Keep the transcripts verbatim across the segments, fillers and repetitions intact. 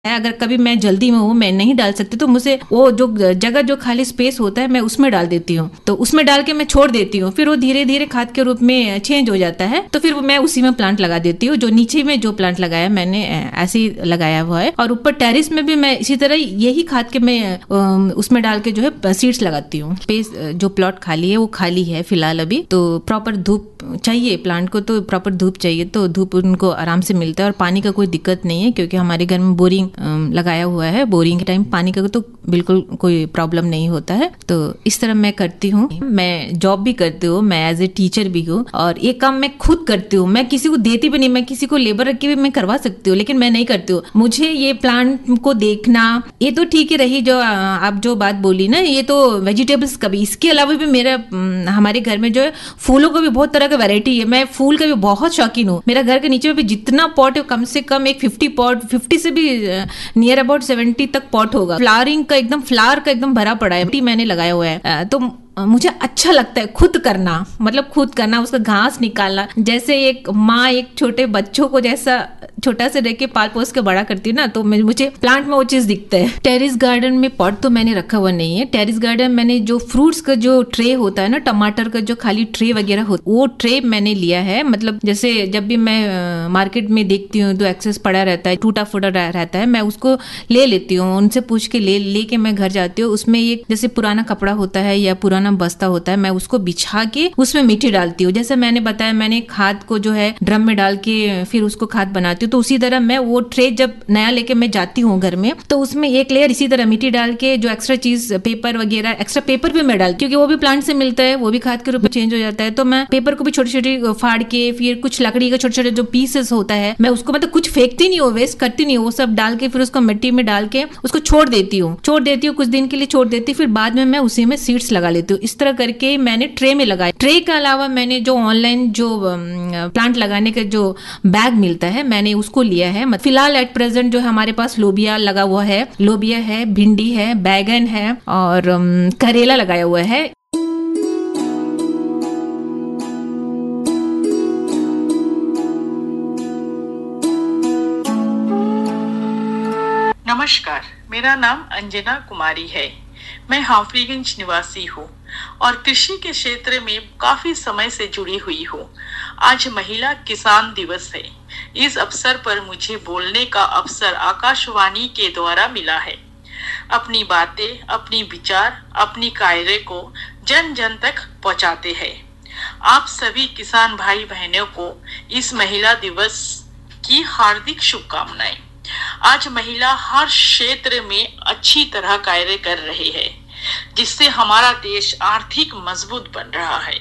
अगर कभी मैं जल्दी में हूँ, मैं नहीं डाल सकती, तो मुझे वो जो जगह जो खाली स्पेस होता है मैं उसमें डाल देती हूँ। तो उसमें डाल के मैं छोड़ देती हूँ, फिर वो धीरे धीरे खाद के रूप में चेंज हो जाता है। तो फिर मैं उसी में प्लांट लगा देती हूँ। जो नीचे में जो प्लांट लगाया मैंने ऐसे ही लगाया हुआ है, और ऊपर टेरिस में भी मैं इसी तरह यही खाद के मैं उसमें डाल के जो है सीड्स लगाती हूँ। स्पेस जो प्लॉट खाली है वो खाली है फिलहाल अभी, तो प्रॉपर धूप चाहिए प्लांट को, तो प्रॉपर धूप चाहिए, तो धूप उनको आराम से मिलता है। और पानी का कोई दिक्कत नहीं है, क्योंकि हमारे घर में बोरिंग लगाया हुआ है। बोरिंग के टाइम पानी का तो बिल्कुल कोई प्रॉब्लम नहीं होता है। तो इस तरह मैं करती हूँ। मैं जॉब भी करती हूँ, मैं एज ए टीचर भी हूँ, और ये काम मैं खुद करती हूँ। मैं किसी को देती भी नहीं, मैं किसी को लेबर रख के भी मैं करवा सकती हूँ, लेकिन मैं नहीं करती हूँ। मुझे ये प्लांट को देखना, ये तो ठीक ही रही जो आप जो बात बोली ना, ये तो वेजिटेबल्स का भी। इसके अलावा भी मेरा हमारे घर में जो है फूलों का भी बहुत तरह का वैरायटी है। मैं फूल का भी बहुत शौकीन हूँ। मेरा घर के नीचे में भी जितना पॉट है कम से कम एक फिफ्टी पॉट, फिफ्टी से भी नियर अबाउट सेवेंटी तक पॉट होगा। फ्लावरिंग का एकदम फ्लावर का एकदम भरा पड़ा है, मैंने लगाया हुआ है। तो मुझे अच्छा लगता है खुद करना, मतलब खुद करना, उसका घास निकालना। जैसे एक माँ एक छोटे बच्चों को जैसा छोटा से रह के पाल पोस के बड़ा करती है ना, तो मुझे प्लांट में वो चीज दिखता है। टेरिस गार्डन में पॉट तो मैंने रखा हुआ नहीं है। टेरिस गार्डन मैंने जो फ्रूट्स का जो ट्रे होता है ना, टमाटर का जो खाली ट्रे वगैरह होता है, वो ट्रे मैंने लिया है। मतलब जैसे जब भी मैं मार्केट में देखती हूँ तो एक्सेस पड़ा रहता है, टूटा फूटा रहता है, मैं उसको ले लेती हूँ, उनसे पूछ के ले लेके मैं घर जाती हूँ। उसमें एक जैसे पुराना कपड़ा होता है या पुराना बस्ता होता है, मैं उसको बिछा के उसमें मिट्टी डालती हूँ। जैसे मैंने बताया, मैंने खाद को जो है ड्रम में डाल के फिर उसको खाद बनाती हूँ। तो उसी तरह मैं वो ट्रे जब नया लेके मैं जाती हूँ घर में, तो उसमें एक लेयर इसी तरह मिट्टी डाल के, जो एक्स्ट्रा चीज पेपर वगैरह, एक्स्ट्रा पेपर भी मैं डालती हूँ, क्योंकि वो भी प्लांट से मिलता है, वो भी खाद के रूप में चेंज हो जाता है। तो मैं पेपर को भी छोटी छोटी फाड़ के, फिर कुछ लकड़ी का छोटे छोटे जो पीसेस होता है, मैं उसको मतलब कुछ फेंकती नहीं हूँ, वेस्ट करती नहीं हूँ, वो सब डाल के फिर उसको मिट्टी में डाल के उसको छोड़ देती हूँ छोड़ देती हूँ कुछ दिन के लिए छोड़ देती हूँ। फिर बाद में मैं उसी में सीड्स लगा लेती हूँ। इस तरह करके मैंने ट्रे में लगाया। ट्रे के अलावा मैंने जो ऑनलाइन जो प्लांट लगाने का जो बैग मिलता है, मैंने उसको लिया है। फिलहाल एट प्रेजेंट जो हमारे पास लोबिया लगा हुआ है, लोबिया है, भिंडी है, बैगन है और करेला लगाया हुआ है। नमस्कार, मेरा नाम अंजना कुमारी है। मैं हाफरीगंज निवासी हूँ और कृषि के क्षेत्र में काफी समय से जुड़ी हुई हूँ। आज महिला किसान दिवस है। इस अवसर पर मुझे बोलने का अवसर आकाशवाणी के द्वारा मिला है। अपनी बातें, अपनी विचार, अपनी कार्य को जन जन तक पहुँचाते हैं। आप सभी किसान भाई बहनों को इस महिला दिवस की हार्दिक शुभकामनाएं। आज महिला हर क्षेत्र में अच्छी तरह कार्य कर रही है, जिससे हमारा देश आर्थिक मजबूत बन रहा है।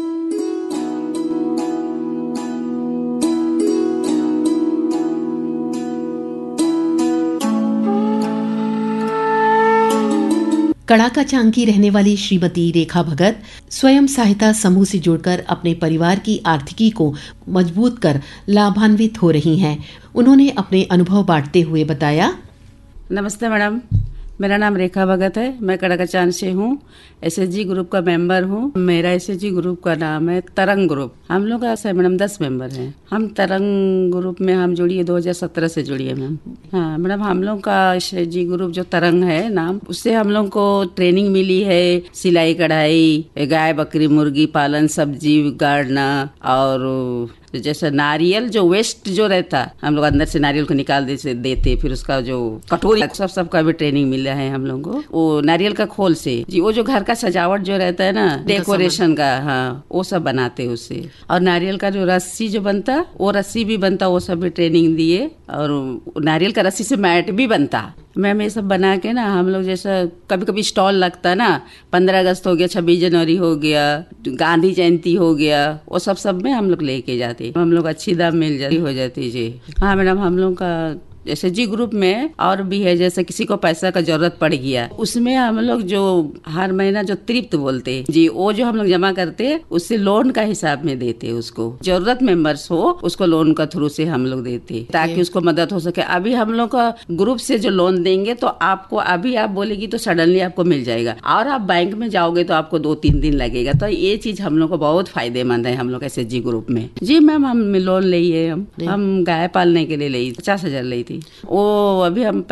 कड़ाका चांग की रहने वाली श्रीमती रेखा भगत स्वयं सहायता समूह से जुड़कर अपने परिवार की आर्थिकी को मजबूत कर लाभान्वित हो रही हैं। उन्होंने अपने अनुभव बांटते हुए बताया। नमस्ते मैडम, मेरा नाम रेखा भगत है। मैं कड़ाका चांद से हूँ, एसएचजी ग्रुप का मेंबर हूँ। मेरा एसएचजी ग्रुप का नाम है तरंग ग्रुप। हम लोग ऐसे मैडम दस मेंबर हैं। हम तरंग ग्रुप में हम जुड़ी है दो हज़ार सत्रह से जुड़ी है मैम। हाँ मैडम, हम लोग का एसएचजी ग्रुप जो तरंग है नाम, उससे हम लोग को ट्रेनिंग मिली है, सिलाई कढ़ाई, गाय बकरी मुर्गी पालन, सब्जी गाड़ना, और जैसे नारियल जो वेस्ट जो रहता, हम लोग अंदर से नारियल को निकाल दे से देते, फिर उसका जो कटोरी सब सब का भी ट्रेनिंग मिला है हम लोगों को। वो नारियल का खोल से जी, वो जो घर का सजावट जो रहता है ना, डेकोरेशन का, हाँ वो सब बनाते हैं उससे। और नारियल का जो रस्सी जो बनता, वो रस्सी भी बनता, वो सब भी ट्रेनिंग दिए। और नारियल का रस्सी से मैट भी बनता। मैम ये सब बना के ना हम लोग, जैसा कभी कभी स्टॉल लगता ना, पंद्रह अगस्त हो गया, छब्बीस जनवरी हो गया, गांधी जयंती हो गया, वो सब सब में हम लोग लेके जाते, हम लोग अच्छी दाम मिल जाती हो जाती जी। हाँ मैडम, हम लोग का जैसे जी ग्रुप में और भी है, जैसे किसी को पैसा का जरूरत पड़ गया, उसमें हम लोग जो हर महीना जो तृप्त बोलते जी, वो जो हम लोग जमा करते, उससे लोन का हिसाब में देते उसको। जरूरत मेंबर्स हो उसको लोन का थ्रू से हम लोग देते, ताकि उसको मदद हो सके। अभी हम लोग का ग्रुप से जो लोन देंगे तो आपको, अभी आप बोलेगी तो सडनली आपको मिल जाएगा, और आप बैंक में जाओगे तो आपको दो तीन दिन लगेगा। तो ये चीज हम लोग को बहुत फायदेमंद है हम लोग ऐसे जी ग्रुप में। जी मैम, हम लोन लिए, हम हम गाय पालने के लिए ली, पचास हजार ली थी। वो अभी हम